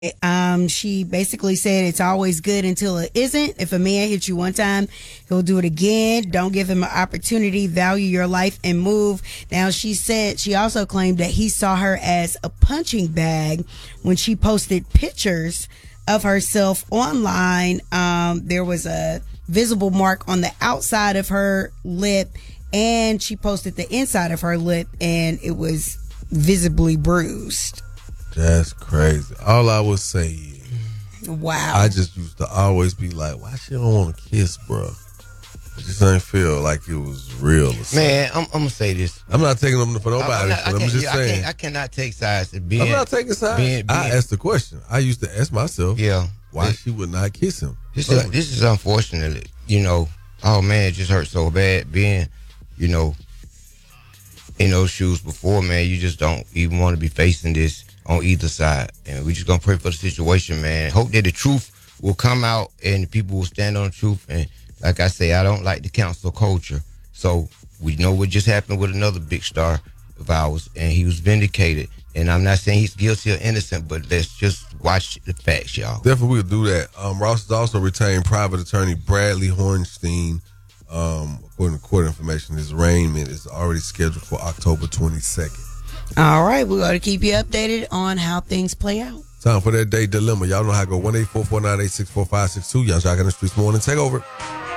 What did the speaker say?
She basically said it's always good until it isn't. If a man hits you one time, he'll do it again. Don't give him an opportunity. Value your life and move. Now, she said she also claimed that he saw her as a punching bag when she posted pictures of herself online. There was a visible mark on the outside of her lip, and she posted the inside of her lip, and it was visibly bruised. That's crazy. All I would say is, wow. I just used to always be like, why she don't want to kiss, bro? It just ain't feel like it was real or something. Man, I'm going to say this. I'm not taking them for nobody. I'm just saying. I cannot take sides. I'm not taking sides. I asked the question. I used to ask myself, why she would not kiss him. This is unfortunate. Oh, man, it just hurts so bad being, in those shoes before, man. You just don't even want to be facing this on either side. And we just gonna pray for the situation, man. Hope that the truth will come out and people will stand on the truth. And like I say, I don't like the council culture. So we know what just happened with another big star of ours, and he was vindicated. And I'm not saying he's guilty or innocent, but let's just watch the facts, y'all. Definitely we'll do that. Ross has also retained private attorney Bradley Hornstein. According to court information, his arraignment is already scheduled for October 22nd. All right, we're going to keep you updated on how things play out. Time for that day dilemma. Y'all know how to go. 1-844-986-4562. Y'all Jockin' the Streets Morning Takeover.